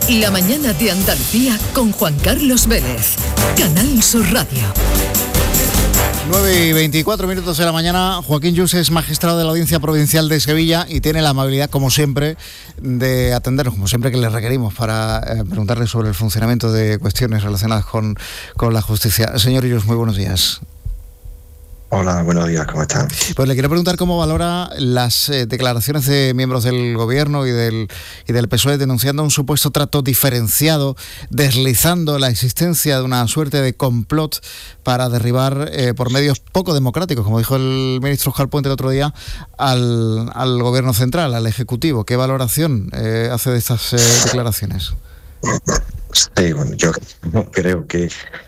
La mañana de Andalucía con Juan Carlos Vélez. Canal Sur Radio. 9:24 de la mañana. Joaquín Lluís es magistrado de la Audiencia Provincial de Sevilla y tiene la amabilidad, como siempre, de atendernos, como siempre que le requerimos, para preguntarle sobre el funcionamiento de cuestiones relacionadas con la justicia. Señor Lluís, muy buenos días. Hola, buenos días, ¿cómo están? Pues le quiero preguntar cómo valora las declaraciones de miembros del Gobierno y del PSOE denunciando un supuesto trato diferenciado, deslizando la existencia de una suerte de complot para derribar por medios poco democráticos, como dijo el ministro Oscar Puente el otro día, al Gobierno central, al Ejecutivo. ¿Qué valoración hace de estas declaraciones? Sí, bueno, yo creo que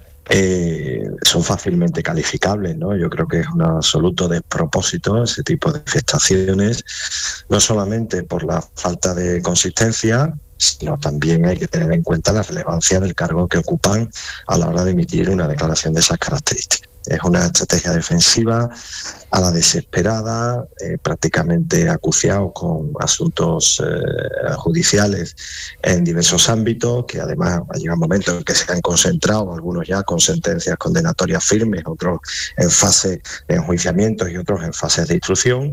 son fácilmente calificables, ¿no? Yo creo que es un absoluto despropósito ese tipo de manifestaciones, no solamente por la falta de consistencia, sino también hay que tener en cuenta la relevancia del cargo que ocupan a la hora de emitir una declaración de esas características. Es una estrategia defensiva a la desesperada, prácticamente acuciados con asuntos judiciales en diversos ámbitos, que además ha llegado un momento en que se han concentrado, algunos ya con sentencias condenatorias firmes, otros en fase de enjuiciamientos y otros en fases de instrucción.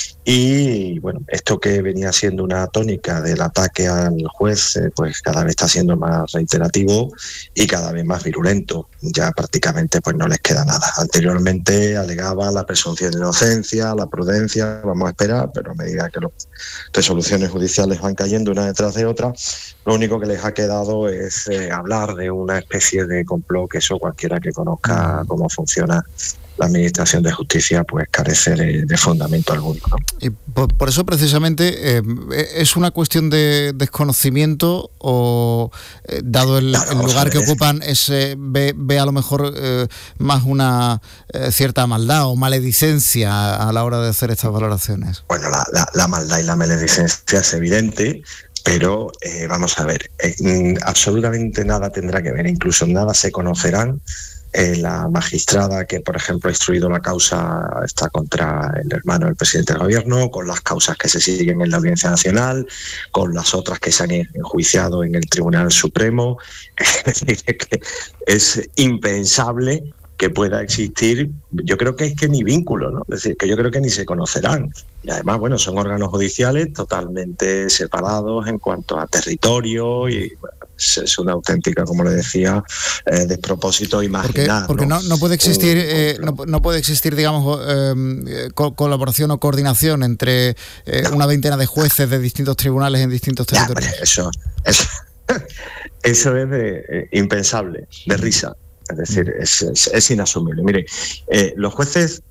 Y bueno, esto que venía siendo una tónica del ataque al juez, pues cada vez está siendo más reiterativo y cada vez más virulento. Ya prácticamente pues no les queda nada. Anteriormente alegaba la presunción de inocencia, la prudencia, vamos a esperar, pero a medida que las resoluciones judiciales van cayendo una detrás de otra, lo único que les ha quedado es hablar de una especie de complot, que eso cualquiera que conozca cómo funciona la administración de justicia pues carece de fundamento alguno, ¿no? Y por eso precisamente es una cuestión de desconocimiento o dado el lugar que ocupan ve a lo mejor más una cierta maldad o maledicencia a la hora de hacer estas valoraciones. Bueno, la maldad y la maledicencia es evidente, pero vamos a ver, absolutamente nada tendrá que ver, incluso nada se conocerán. La magistrada que, por ejemplo, ha instruido la causa está contra el hermano del presidente del gobierno, con las causas que se siguen en la Audiencia Nacional, con las otras que se han enjuiciado en el Tribunal Supremo. Es decir, que es impensable que pueda existir, yo creo que es que ni vínculo, ¿no? Es decir, que yo creo que ni se conocerán. Y además, bueno, son órganos judiciales totalmente separados en cuanto a territorio y bueno, es una auténtica, como le decía, despropósito imaginar. Porque no puede existir, no puede existir, digamos, colaboración o coordinación entre una veintena de jueces de distintos tribunales en distintos territorios. Eso es impensable, de risa. Es decir, es inasumible. Mire, los jueces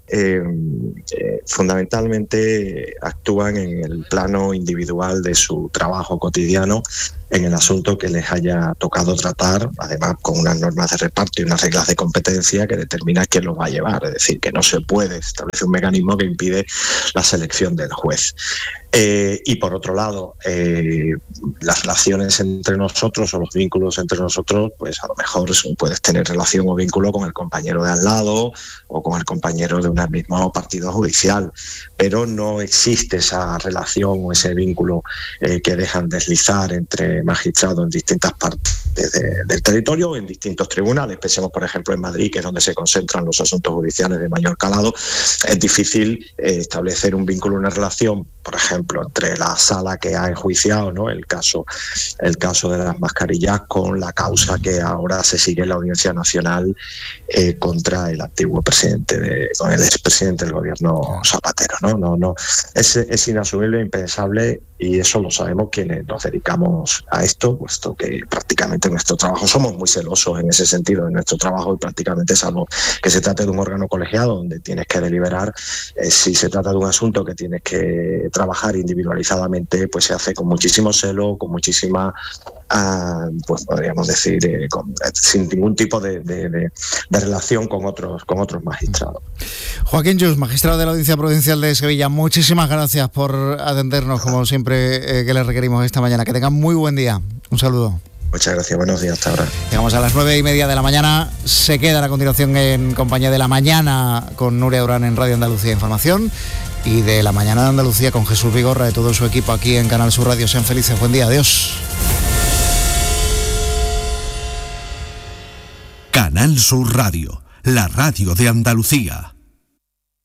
fundamentalmente actúan en el plano individual de su trabajo cotidiano, en el asunto que les haya tocado tratar, además con unas normas de reparto y unas reglas de competencia que determinan quién los va a llevar. Es decir, que no se puede establecer un mecanismo que impide la selección del juez. Y por otro lado, las relaciones entre nosotros o los vínculos entre nosotros, pues a lo mejor puedes tener relación o vínculo con el compañero de al lado o con el compañero de un mismo partido judicial, pero no existe esa relación o ese vínculo que dejan deslizar entre magistrados en distintas partes del territorio o en distintos tribunales. Pensemos, por ejemplo, en Madrid, que es donde se concentran los asuntos judiciales de mayor calado. Es difícil establecer un vínculo, una relación, por ejemplo, entre la sala que ha enjuiciado, ¿no?, el caso de las mascarillas con la causa que ahora se sigue en la Audiencia Nacional contra el antiguo presidente, con el expresidente del gobierno Zapatero, ¿no? Es inasumible, impensable, y eso lo sabemos quienes nos dedicamos a esto, puesto que prácticamente nuestro trabajo, somos muy celosos en ese sentido de nuestro trabajo, y prácticamente, salvo que se trate de un órgano colegiado donde tienes que deliberar, si se trata de un asunto que tienes que trabajar individualizadamente, pues se hace con muchísimo celo, con muchísima, pues podríamos decir, sin ningún tipo de relación con otros magistrados. Joaquín Lluís, magistrado de la Audiencia Provincial de Sevilla, muchísimas gracias por atendernos, como siempre que le requerimos esta mañana. Que tengan muy buen día. Un saludo. Muchas gracias, buenos días, hasta ahora. Llegamos a las 9:30 de la mañana. Se quedan a continuación en compañía de La Mañana con Nuria Durán en Radio Andalucía Información y de La Mañana de Andalucía con Jesús Vigorra, de todo su equipo aquí en Canal Sur Radio. Sean felices, buen día, adiós. Canal Sur Radio, la radio de Andalucía.